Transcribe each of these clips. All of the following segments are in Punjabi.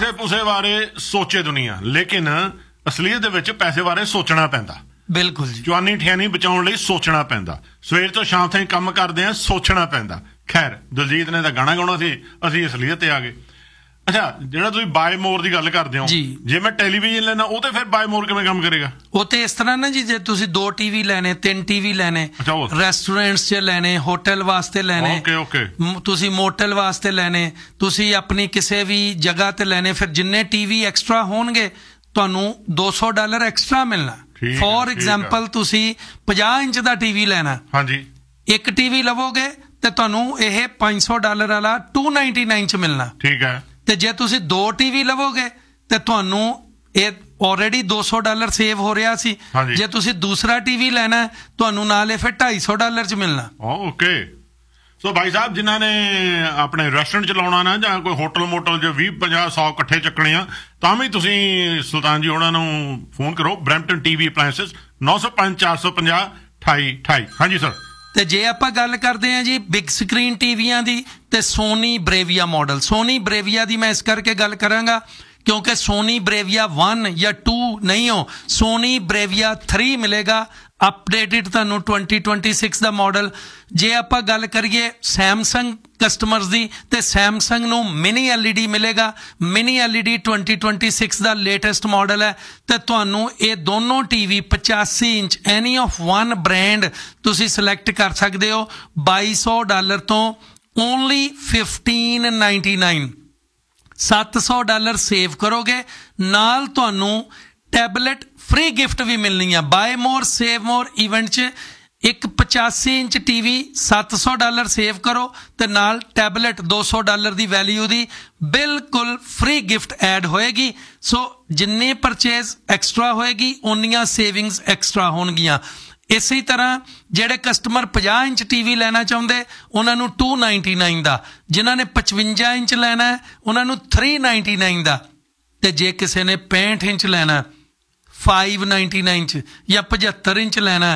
ਪੈਸੇ ਪੂਸੇ ਬਾਰੇ ਸੋਚੇ ਦੁਨੀਆ, ਲੇਕਿਨ ਅਸਲੀਅਤ ਦੇ ਵਿੱਚ ਪੈਸੇ ਬਾਰੇ ਸੋਚਣਾ ਪੈਂਦਾ। ਬਿਲਕੁਲ ਜੀ, ਜਵਾਨੀ ਠਿਆਨੀ ਬਚਾਉਣ ਲਈ ਸੋਚਣਾ ਪੈਂਦਾ। ਸਵੇਰ ਤੋਂ ਸ਼ਾਮ ਤਾਈਂ ਕੰਮ ਕਰਦੇ ਆ, ਸੋਚਣਾ ਪੈਂਦਾ। ਖੈਰ, ਦਲਜੀਤ ਨੇ ਤਾਂ ਗਾਣਾ ਗਾਉਣਾ ਸੀ, ਅਸੀਂ ਅਸਲੀਅਤ ਤੇ ਆ ਗਏ। ਅੱਛਾ, ਜਿਹੜਾ ਤੁਸੀਂ ਬਾਏ ਮੋਰ ਦੀ ਗੱਲ ਕਰਦੇ ਹੋ, ਜੇ ਮੈਂ ਟੈਲੀਵਿਜ਼ਨ ਲੈਣਾ ਉਹ ਤੇ ਫਿਰ ਬਾਏ ਮੋਰ ਕਿਵੇਂ ਕੰਮ ਕਰੇਗਾ? ਉਹ ਤੇ ਇਸ ਤਰ੍ਹਾਂ ਨਾ ਜੀ, ਜੇ ਤੁਸੀਂ 2 TV ਲੈਣੇ, 3 TV ਲੈਣੇ, ਰੈਸਟੋਰੈਂਟਸ 'ਚ ਲੈਣੇ, ਹੋਟਲ ਵਾਸਤੇ ਲੈਣੇ, ਤੁਸੀਂ ਮੋਟਲ ਵਾਸਤੇ ਲੈਣੇ, ਤੁਸੀਂ ਆਪਣੀ ਕਿਸੇ ਵੀ ਜਗ੍ਹਾ ਤੇ ਲੈਣੇ, ਫਿਰ ਜਿੰਨੇ TV ਐਕਸਟਰਾ ਹੋਣਗੇ ਤੁਹਾਨੂੰ $200 ਐਕਸਟਰਾ ਮਿਲਣਾ। ਫੋਰ ਐਗਜ਼ਾਮਪਲ, ਤੁਸੀਂ 50 ਇੰਚ ਦਾ TV ਲੈਣਾ, ਹਾਂਜੀ, ਇੱਕ TV ਲਵੋਗੇ ਤੇ ਤੁਹਾਨੂੰ ਇਹ $500 ਵਾਲਾ $299 'ਚ ਮਿਲਣਾ। ਠੀਕ ਹੈ। ਤੇ ਜੇ ਤੁਸੀਂ 2 TV ਲਵੋਗੇ ਤੇ ਤੁਹਾਨੂੰ ਇਹ ਆਲਰੇਡੀ $200 ਸੇਵ ਹੋ ਰਿਹਾ ਸੀ। ਜੇ ਤੁਸੀਂ ਦੂਸਰਾ TV ਲੈਣਾ ਤੁਹਾਨੂੰ ਨਾਲ ਇਹ ਫਿਰ $250 'ਚ ਮਿਲਣਾ। ਓਕੇ। ਸੋ ਭਾਈ ਸਾਹਿਬ, ਜਿਨ੍ਹਾਂ ਨੇ ਆਪਣੇ ਰੈਸਟੋਰੈਂਟ ਚਲਾਉਣਾ ਨਾ, ਜਾਂ ਕੋਈ ਹੋਟਲ ਮੋਟਲ 'ਚ 20, 50, 100 ਇਕੱਠੇ ਚੱਕਣੇ ਆ, ਤਾਂ ਵੀ ਤੁਸੀਂ ਸੁਲਤਾਨ ਜੀ ਉਹਨਾਂ ਨੂੰ ਫੋਨ ਕਰੋ। Brampton TV appliances 905 450 2828। ਹਾਂਜੀ ਸਰ। ਤੇ ਜੇ ਆਪਾਂ ਗੱਲ ਕਰਦੇ ਹਾਂ ਜੀ ਬਿਗ ਸਕਰੀਨ ਟੀਵੀਆਂ ਦੀ, ਤੇ ਸੋਨੀ ਬਰੇਵੀਆ ਮਾਡਲ। ਸੋਨੀ ਬਰੇਵੀਆ ਦੀ ਮੈਂ ਇਸ ਕਰਕੇ ਗੱਲ ਕਰਾਂਗਾ ਕਿਉਂਕਿ ਸੋਨੀ ਬਰੇਵੀਆ 1 ਜਾਂ 2 ਨਹੀਂ ਹੋ, ਸੋਨੀ ਬਰੇਵੀਆ 3 ਮਿਲੇਗਾ ਅਪਡੇਟਡ ਤੁਹਾਨੂੰ 2026 ਦਾ ਮਾਡਲ। ਜੇ ਆਪਾਂ ਗੱਲ ਕਰੀਏ ਸੈਮਸੰਗ ਕਸਟਮਰਸ ਦੀ, ਤੇ ਸੈਮਸੰਗ ਨੂੰ ਮਿਨੀ LED ਮਿਲੇਗਾ। ਮਿਨੀ LED 2026 ਦਾ ਲੇਟੈਸਟ ਮਾਡਲ ਹੈ। ਤੇ ਤੁਹਾਨੂੰ ਇਹ ਦੋਨੋਂ TV 85 inch any of 1 brand ਤੁਸੀਂ ਸਿਲੈਕਟ ਕਰ ਸਕਦੇ ਹੋ $2200 ਤੋਂ ਓਨਲੀ $1599। $700 ਸੇਵ ਕਰੋਗੇ, ਨਾਲ ਤੁਹਾਨੂੰ ਟੈਬਲੇਟ ਫ੍ਰੀ ਗਿਫਟ ਵੀ ਮਿਲਣੀ ਆ। ਬਾਏ ਮੋਰ ਸੇਵ ਮੋਰ ਇਵੈਂਟ 'ਚ ਇੱਕ 85 ਇੰਚ TV $700 ਸੇਵ ਕਰੋ ਤੇ ਨਾਲ ਟੈਬਲੇਟ $200 ਦੀ ਵੈਲਿਊ ਦੀ ਬਿਲਕੁਲ ਫ੍ਰੀ ਗਿਫਟ ਐਡ ਹੋਏਗੀ। ਸੋ ਜਿੰਨੀ ਪਰਚੇਜ਼ ਐਕਸਟਰਾ ਹੋਏਗੀ ਓਨੀਆਂ ਸੇਵਿੰਗਸ ਐਕਸਟਰਾ ਹੋਣਗੀਆਂ। ਇਸੇ ਤਰ੍ਹਾਂ ਜਿਹੜੇ ਕਸਟਮਰ 50 ਇੰਚ TV ਲੈਣਾ ਚਾਹੁੰਦੇ ਉਹਨਾਂ ਨੂੰ $299 ਦਾ, ਜਿਨ੍ਹਾਂ ਨੇ 55 ਇੰਚ ਲੈਣਾ ਉਹਨਾਂ ਨੂੰ $399 ਦਾ, ਤੇ ਜੇ ਕਿਸੇ ਨੇ 65 ਇੰਚ ਲੈਣਾ $599 'ਚ, ਜਾਂ 75 ਇੰਚ ਲੈਣਾ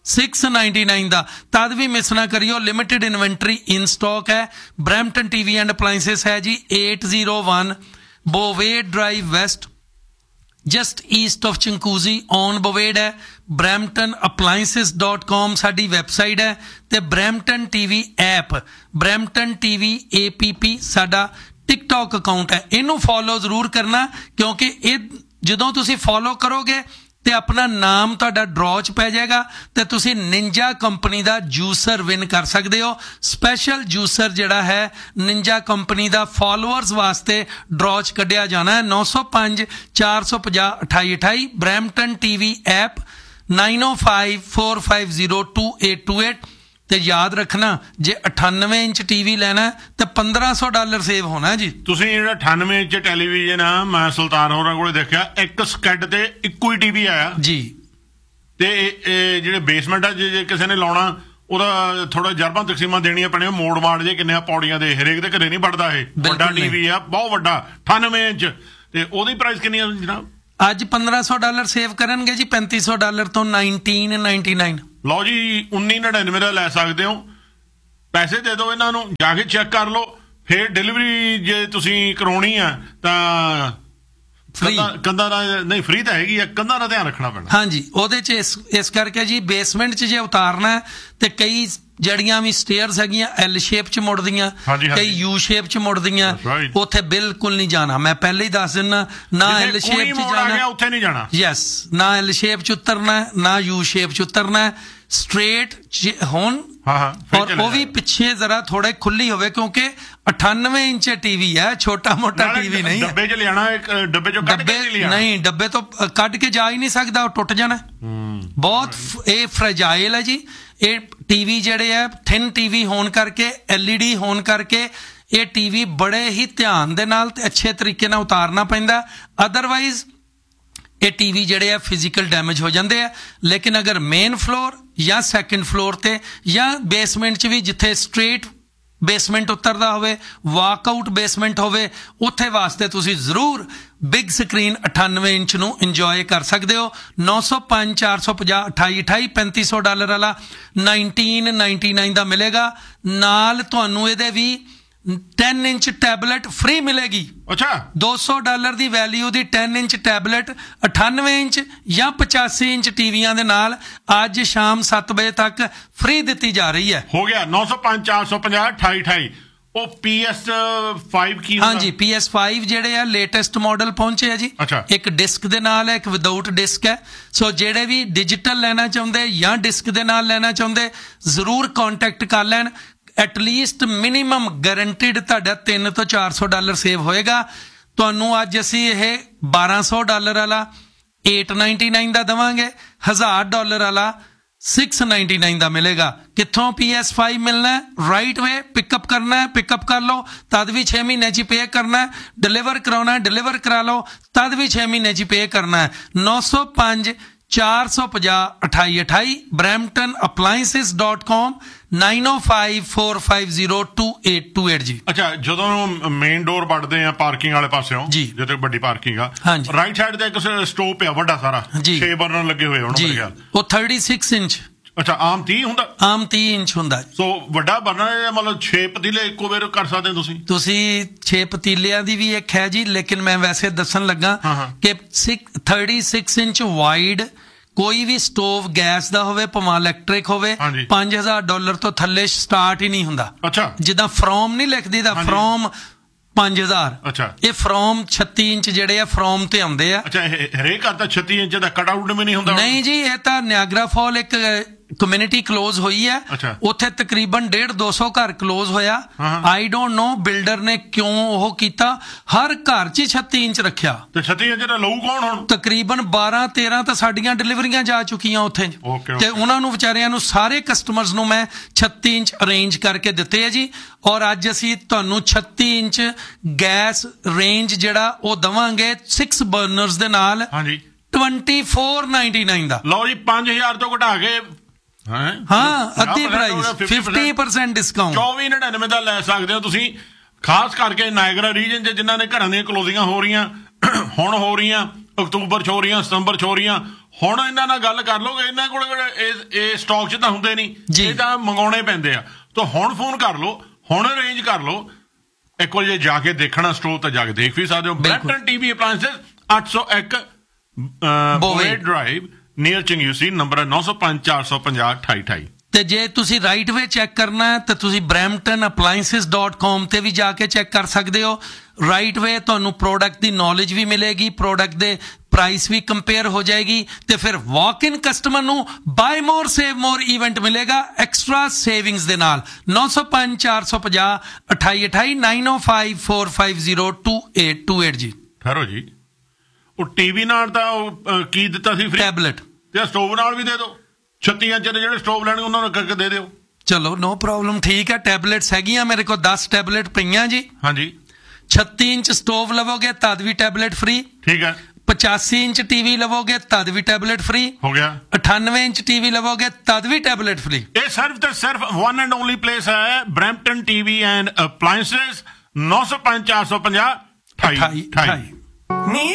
$699 ਦਾ। ਤਦ ਵੀ ਮਿਸ ਨਾ ਕਰਿਓ, ਲਿਮਿਟਿਡ ਇਨਵੈਂਟਰੀ ਇਨ ਸਟਾਕ ਹੈ। ਬਰੈਂਪਟਨ TV ਐਂਡ ਅਪਲਾਇੰਸਿਸ ਹੈ ਜੀ 801 ਬੋਵੇਡ drive West, just East of ਚੰਕੂਜ਼ੀ on ਬੋਵੇਡ ਹੈ। bramptonappliances.com ਸਾਡੀ ਵੈਬਸਾਈਟ ਹੈ, ਤੇ Brampton TV app, Brampton TV APP ਸਾਡਾ ਟਿਕਟੌਕ ਅਕਾਊਂਟ ਹੈ। ਇਹਨੂੰ ਫੋਲੋ ਜ਼ਰੂਰ ਕਰਨਾ, ਕਿਉਂਕਿ ਇਹ ਜਦੋਂ ਤੁਸੀਂ ਫੋਲੋ ਕਰੋਗੇ ਤੇ ਆਪਣਾ ਨਾਮ ਤੁਹਾਡਾ ਡਰਾਅ 'ਚ ਪੈ ਜਾਏਗਾ ਤੇ ਤੁਸੀਂ ਨਿੰਜਾ ਕੰਪਨੀ ਦਾ ਜੂਸਰ ਵਿਨ ਕਰ ਸਕਦੇ ਹੋ। ਸਪੈਸ਼ਲ ਜੂਸਰ ਜਿਹੜਾ ਹੈ ਨਿੰਜਾ ਕੰਪਨੀ ਦਾ ਫਾਲੋਅਰਸ ਵਾਸਤੇ ਡਰਾਅ 'ਚ ਕੱਢਿਆ ਜਾਣਾ ਹੈ। 905 450 2828 ਬਰੈਂਪਟਨ TV ਐਪ 905 450 2828। ਤੇ ਯਾਦ ਰੱਖਣਾ, ਜੇ 98 ਇੰਚ TV ਲੈਣਾ ਤੇ $1500 ਸੇਵ ਹੋਣਾ ਜੀ। ਤੁਸੀਂ ਜਿਹੜਾ 98 ਇੰਚ ਟੈਲੀਵਿਜ਼ਨ ਆ, ਮੈਂ ਸੁਲਤਾਨ ਹੋਰਾਂ ਕੋਲੇ ਦੇਖਿਆ ਇੱਕ ਸਕੈਡ ਤੇ ਇੱਕੋ ਹੀ TV ਆਇਆ ਜੀ। ਤੇ ਜਿਹੜੇ ਬੇਸਮੈਂਟ ਆ, ਜੇ ਕਿਸੇ ਨੇ ਲਾਉਣਾ ਉਹਦਾ ਥੋੜਾ ਜਰਬਾਂ ਤਕਸੀਮਾਂ ਦੇਣੀਆਂ ਪੈਣੀਆਂ, ਮੋੜ ਮਾੜ ਜੇ ਕਿੰਨੇ ਪੌੜੀਆਂ ਦੇ, ਹਰੇਕ ਦੇ ਘਰੇ ਨਹੀਂ ਵੜਦਾ ਇਹ। ਵੱਡਾ TV ਆ, ਬਹੁਤ ਵੱਡਾ 98 ਇੰਚ, ਤੇ ਉਹਦੀ ਪ੍ਰਾਈਸ ਕਿੰਨੀ ਆ ਜਨਾਬ? ਅੱਜ $1500 ਸੇਵ ਕਰਨਗੇ ਜੀ $3500 ਤੋਂ $1999। ਲਓ ਜੀ, 1999 ਦਾ ਲੈ ਸਕਦੇ ਹੋ। ਪੈਸੇ ਦੇ ਦਿਓ ਇਹਨਾਂ ਨੂੰ, ਜਾ ਕੇ ਚੈੱਕ ਕਰ ਲਓ। ਫਿਰ ਡਿਲੀਵਰੀ ਜੇ ਤੁਸੀਂ ਕਰਾਉਣੀ ਆ ਤਾਂ ਕੰਧਾਂ ਦਾ ਨਹੀਂ, ਫ੍ਰੀ ਤਾਂ ਹੈਗੀ ਆ, ਕੰਧਾਂ ਦਾ ਧਿਆਨ ਰੱਖਣਾ ਪੈਣਾ। ਹਾਂਜੀ, ਉਹਦੇ 'ਚ ਇਸ ਕਰਕੇ ਜੀ ਬੇਸਮੈਂਟ 'ਚ ਜੇ ਉਤਾਰਨਾ ਤੇ ਕਈ ਜਿਹੜੀਆਂ ਵੀ ਸਟੇਅਰਸ ਹੈਗੀਆਂ L ਸ਼ੇਪ ਚ ਮੁੜਦੀਆਂ, ਕਈ U ਸ਼ੇਪ ਚ ਮੁੜਦੀਆਂ, ਉੱਥੇ ਬਿਲਕੁਲ ਨਹੀਂ ਜਾਣਾ। ਮੈਂ ਪਹਿਲੇ ਹੀ ਦੱਸ ਦਿੰਦਾ, ਨਾ L ਸ਼ੇਪ ਚ ਜਾਣਾ, ਉੱਥੇ ਨਹੀਂ ਜਾਣਾ। ਯੈਸ, ਨਾ L ਸ਼ੇਪ ਚ ਉਤਰਨਾ, ਨਾ U ਸ਼ੇਪ ਚ ਉਤਰਨਾ, ਸਟ੍ਰੇਟ ਹੋਣ। ਔਰ ਉਹ ਵੀ ਪਿੱਛੇ ਜ਼ਰਾ ਥੋੜੇ ਖੁੱਲੀ ਹੋਵੇ, ਕਿਉਂਕਿ 98 ਇੰਚ TV ਹੈ, ਛੋਟਾ ਮੋਟਾ TV ਨਹੀਂ। ਡੱਬੇ ਚ ਲਿਆਣਾ, ਡੱਬੇ ਚੋਂ ਕੱਢ ਕੇ ਨਹੀਂ ਲਿਆਣਾ। ਨਹੀਂ, ਡੱਬੇ ਤੋਂ ਕੱਢ ਕੇ ਜਾ ਹੀ ਨਹੀਂ ਸਕਦਾ, ਉਹ ਟੁੱਟ ਜਾਣਾ। ਬਹੁਤ ਇਹ ਫਰੈਜਾਈਲ ਹੈ ਜੀ। ਇਹ TV ਜਿਹੜੇ ਹੈ ਥਿਨ TV ਹੋਣ ਕਰਕੇ, LED ਹੋਣ ਕਰਕੇ ਇਹ TV ਬੜੇ ਹੀ ਧਿਆਨ ਦੇ ਨਾਲ ਤੇ ਅੱਛੇ ਤਰੀਕੇ ਨਾਲ ਉਤਾਰਨਾ ਪੈਂਦਾ। ਅਦਰਵਾਈਜ਼ ਇਹ TV ਜਿਹੜੇ ਆ ਫਿਜ਼ੀਕਲ ਡੈਮੇਜ ਹੋ ਜਾਂਦੇ ਆ। ਲੇਕਿਨ ਅਗਰ ਮੇਨ ਫਲੋਰ ਜਾਂ ਸੈਕਿੰਡ ਫਲੋਰ ਤੇ ਜਾਂ ਬੇਸਮੈਂਟ 'ਚ ਵੀ, ਜਿੱਥੇ ਸਟ੍ਰੇਟ ਬੇਸਮੈਂਟ ਉਤਰਦਾ ਹੋਵੇ, ਵਾਕਆਊਟ ਬੇਸਮੈਂਟ ਹੋਵੇ, ਉੱਥੇ ਵਾਸਤੇ ਤੁਸੀਂ ਜ਼ਰੂਰ ਬਿਗ ਸਕਰੀਨ 98 ਇੰਚ ਨੂੰ ਇੰਜੋਏ ਕਰ ਸਕਦੇ ਹੋ। 905 450 2828 $3500 ਵਾਲਾ $1999 ਦਾ ਮਿਲੇਗਾ। ਨਾਲ ਤੁਹਾਨੂੰ ਇਹਦੇ ਵੀ 10 ਇੰਚ ਟੈਬਲੇਟ ਫ੍ਰੀ ਮਿਲੇਗੀ। ਅੱਛਾ, $200 ਦੀ ਵੈਲਿਊ ਦੀ 10 ਇੰਚ ਟੈਬਲੇਟ 98 ਇੰਚ ਜਾਂ 85 ਇੰਚ ਟੀਵੀਆਂ ਦੇ ਨਾਲ ਅੱਜ ਸ਼ਾਮ 7 ਵਜੇ ਤੱਕ ਫ੍ਰੀ ਦਿੱਤੀ ਜਾ ਰਹੀ ਹੈ। ਹੋ ਗਿਆ 905 450 2828। ਉਹ PS5 ਕੀ ਹੁੰਦਾ? ਹਾਂਜੀ, PS5 ਜਿਹੜੇ ਆ ਲੇਟੈਸਟ ਮਾਡਲ ਪਹੁੰਚੇ ਆ ਜੀ। ਅੱਛਾ। ਇੱਕ ਡਿਸਕ ਦੇ ਨਾਲ ਹੈ, ਇੱਕ ਵਿਦਆਊਟ ਡਿਸਕ ਹੈ। ਸੋ ਜਿਹੜੇ ਵੀ ਡਿਜੀਟਲ ਲੈਣਾ ਚਾਹੁੰਦੇ ਜਾਂ ਡਿਸਕ ਦੇ ਨਾਲ ਲੈਣਾ ਚਾਹੁੰਦੇ ਜ਼ਰੂਰ ਕੰਟੈਕਟ ਕਰ ਲੈਣ। ਐਟਲੀਸਟ ਮਿਨੀਮਮ ਗਾਰੰਟਿਡ ਤੁਹਾਡਾ $300 ਤੋਂ $400 ਸੇਵ ਹੋਏਗਾ। ਤੁਹਾਨੂੰ ਅੱਜ ਅਸੀਂ ਇਹ $1200 ਵਾਲਾ $899 ਦਾ ਦੇਵਾਂਗੇ, $1000 ਵਾਲਾ $699 ਦਾ ਮਿਲੇਗਾ। ਕਿੱਥੋਂ PS5 ਮਿਲਣਾ? ਰਾਈਟ ਵੇ ਪਿਕਅਪ ਕਰਨਾ ਹੈ, ਪਿਕਅਪ ਕਰ ਲਓ, ਤਦ ਵੀ 6 ਮਹੀਨੇ 'ਚ ਪੇ ਕਰਨਾ ਹੈ। ਡਿਲੀਵਰ ਕਰਾਉਣਾ ਹੈ, ਡਿਲੀਵਰ ਕਰਾ ਲਓ, ਤਦ ਵੀ 6 ਮਹੀਨੇ 'ਚ ਪੇ ਕਰਨਾ ਹੈ। 905 450 2828 bramptonappliances.com 905 450 2828 ਜੀ। ਅੱਛਾ, ਜਦੋਂ ਮੇਨ ਡੋਰ ਵੜਦੇ ਆ ਪਾਰਕਿੰਗ ਵਾਲੇ ਪਾਸਿਓਂ, ਜੀ, ਜਿੱਥੇ ਵੱਡੀ ਪਾਰਕਿੰਗ ਆ, ਹਾਂਜੀ, ਰਾਈਟ ਸਾਈਡ ਤੇ ਇੱਕ ਸਟੋਵ ਪਿਆ ਵੱਡਾ ਸਾਰਾ, 6 ਬਰਨਰ ਲੱਗੇ ਹੋਏ ਹੋਣ ਮੇਰੇ ਖਿਆਲ। ਉਹ 36 ਇੰਚ। ਅੱਛਾ, ਆਮ 30 ਹੁੰਦਾ? ਆਮ 30 ਇੰਚ ਹੁੰਦਾ। ਸੋ ਵੱਡਾ ਬਰਨਰ ਮਤਲਬ 6 ਪਤੀਲੇ ਇੱਕੋ ਵਾਰ ਕਰ ਸਕਦੇ ਹੋ ਤੁਸੀਂ 6 ਪਤੀਲਿਆਂ ਦੀ ਵੀ ਇੱਕ ਹੈ ਜੀ, ਲੇਕਿਨ ਮੈਂ ਵੈਸੇ ਦੱਸਣ ਲੱਗਾ ਕਿ 36 ਇੰਚ ਵਾਈਡ ਕੋਈ ਵੀ ਸਟੋਵ ਗੈਸ ਦਾ ਹੋਵੇ ਭਾਵੇਂ ਇਲੈਕਟ੍ਰਿਕ ਹੋਵੇ $5000 ਤੋਂ ਥੱਲੇ ਸਟਾਰਟ ਹੀ ਨਹੀਂ ਹੁੰਦਾ। ਅੱਛਾ, ਜਿੱਦਾਂ ਫਰੋਮ ਨਹੀਂ ਲਿਖਦੀ ਦਾ ਫਰੋਮ 5000। ਅੱਛਾ, ਇਹ ਫਰੋਮ 36 ਇੰਚ ਜਿਹੜੇ ਆ ਫਰੋਮ ਤੇ ਆਉਂਦੇ ਆ। ਅੱਛਾ, ਹਰੇਕ ਘਰ ਤਾਂ 36 ਇੰਚ ਦਾ ਕਟ ਆਊਟ ਵੀ ਨਹੀਂ ਹੁੰਦਾ? ਨਹੀਂ ਜੀ, ਇਹ ਤਾਂ ਨਿਆਗਰਾ ਫਾਲ ਇੱਕ ਕਮਿਊਨਿਟੀ ਕਲੋਜ਼ ਹੋਈ ਹੈ, ਉੱਥੇ ਤਕਰੀਬਨ 150-200 ਘਰ ਕਲੋਜ਼ ਹੋਇਆ। ਆਈ ਡੋਂਟ ਨੋ ਬਿਲਡਰ ਨੇ ਕਿਉਂ ਉਹ ਕੀਤਾ, ਹਰ ਘਰ 'ਚ 36 ਇੰਚ ਰੱਖਿਆ। ਤੇ 36 ਇੰਚ ਦਾ ਲਊ ਕੌਣ ਹੁਣ? ਤਕਰੀਬਨ 12-13 ਤਾਂ ਸਾਡੀਆਂ ਡਿਲੀਵਰੀਆਂ ਜਾ ਚੁੱਕੀਆਂ ਉੱਥੇ, ਤੇ ਉਹਨਾਂ ਨੂੰ ਵਿਚਾਰਿਆਂ ਨੂੰ ਸਾਰੇ ਕਸਟਮਰਸ ਨੂੰ ਮੈਂ 36 ਇੰਚ ਅਰੇਂਜ ਕਰਕੇ ਦਿੱਤੇ ਹੈ ਜੀ। ਔਰ ਅੱਜ ਅਸੀਂ ਤੁਹਾਨੂੰ 36 ਇੰਚ ਗੈਸ ਰੇਂਜ ਜਿਹੜਾ ਉਹ ਦਵਾਂਗੇ 6 ਬਰਨਰਸ ਦੇ ਨਾਲ 2499 ਦਾ। ਲਓ ਜੀ, 5000 ਤੋਂ ਘਟਾ ਕੇ ਅੱਧੀ ਪ੍ਰਾਈਸ 50% ਡਿਸਕਾਊਂਟ 2499 ਦਾ ਲੈ ਸਕਦੇ ਹੋ ਤੁਸੀਂ। ਖਾਸ ਕਰਕੇ ਨਾਇਗਰਾ ਰੀਜਨ 'ਚ ਜਿਨ੍ਹਾਂ ਨੇ ਘਰਾਂ ਦੀਆਂ ਕਲੋਜ਼ਿੰਗਾਂ ਹੋ ਰਹੀਆਂ, ਹੁਣ ਹੋ ਰਹੀਆਂ, ਅਕਤੂਬਰ 'ਚ ਹੋ ਰਹੀਆਂ, ਸਤੰਬਰ 'ਚ ਹੋ ਰਹੀਆਂ, ਹੁਣ ਇਹਨਾਂ ਨਾਲ ਗੱਲ ਕਰ ਲਓਗੇ। ਇਹਨਾਂ ਕੋਲ ਇਹ ਸਟਾਕ 'ਚ ਤਾਂ ਹੁੰਦੇ ਨਹੀਂ, ਇਹ ਤਾਂ ਮੰਗਾਉਣੇ ਪੈਂਦੇ ਆ। ਤਾਂ ਹੁਣ ਫੋਨ ਕਰ ਲਓ, ਹੁਣ ਅਰੇਂਜ ਕਰ ਲਓ। ਇੱਕ ਵਾਰ ਜੇ ਜਾ ਕੇ ਦੇਖਣਾ ਸਟੋਰ ਤਾਂ ਜਾ ਕੇ ਦੇਖ ਵੀ ਸਕਦੇ ਹੋ। Brampton TV ਅਪਲਾਇੰਸਸ 801 ਬੋਵੇ drive near ਚੰਗਿਊਸੀ, number 905 450 2828। ਤੇ ਜੇ ਤੁਸੀਂ ਰਾਈਟ ਵੇ ਚੈੱਕ ਕਰਨਾ ਹੈ ਤਾਂ ਤੁਸੀਂ bramptonappliances.com ਤੇ ਵੀ ਜਾ ਕੇ ਚੈੱਕ ਕਰ ਸਕਦੇ ਹੋ। ਰਾਈਟ ਵੇ ਤੁਹਾਨੂੰ ਪ੍ਰੋਡਕਟ ਦੀ ਨੌਲੇਜ ਵੀ ਮਿਲੇਗੀ, ਪ੍ਰੋਡਕਟ ਦੇ ਪ੍ਰਾਈਸ ਵੀ ਕੰਪੇਅਰ ਹੋ ਜਾਏਗੀ, ਤੇ ਫਿਰ ਵਾਕ ਇਨ ਕਸਟਮਰ ਨੂੰ ਬਾਏ ਮੋਰ ਸੇਵ ਮੋਰ ਇਵੈਂਟ ਮਿਲੇਗਾ ਐਕਸਟਰਾ ਸੇਵਿੰਗਸ ਦੇ ਨਾਲ। 905 450 2828 905 450 2828 ਜੀ। ਠਹਿਰੋ ਜੀ, ਉਹ ਟੀਵੀ ਨਾਲ ਤਾਂ ਉਹ ਕੀ ਦਿੱਤਾ ਸੀ? ਟੈਬਲੇਟ। ਤੇ ਸਟੋਵ ਨਾਲ ਵੀ ਦੇ ਦਿਓ। 36 ਇੰਚ ਦੇ ਜਿਹੜੇ ਸਟੋਵ ਲੈਣਗੇ ਉਹਨਾਂ ਨੂੰ ਕਰਕੇ ਦੇ ਦਿਓ। ਚਲੋ, ਨੋ ਪ੍ਰੋਬਲਮ, ਠੀਕ ਹੈ। ਟੈਬਲੇਟਸ ਹੈਗੀਆਂ ਮੇਰੇ ਕੋਲ 10 ਟੈਬਲੇਟ ਪਈਆਂ ਜੀ। ਹਾਂਜੀ, 36 ਇੰਚ ਸਟੋਵ ਲਵੋਗੇ ਤਦ ਵੀ ਟੈਬਲੇਟ ਫ੍ਰੀ। ਠੀਕ ਹੈ। 85 ਇੰਚ ਟੀਵੀ ਲਵੋਗੇ ਤਦ ਵੀ ਟੈਬਲੇਟ ਫ੍ਰੀ ਹੋ ਗਿਆ। 98 ਇੰਚ ਟੀਵੀ ਲਵੋਗੇ ਤਦ ਵੀ ਟੈਬਲੇਟ ਫ੍ਰੀ। ਇਹ ਸਿਰਫ ਤੇ ਸਿਰਫ ਵਨ ਐਂਡ ਓਨਲੀ ਪਲੇਸ ਹੈ, ਬ੍ਰੈਂਪਟਨ ਟੀਵੀ ਐਂਡ ਅਪਲਾਇੰਸਸ, 905 450 2828।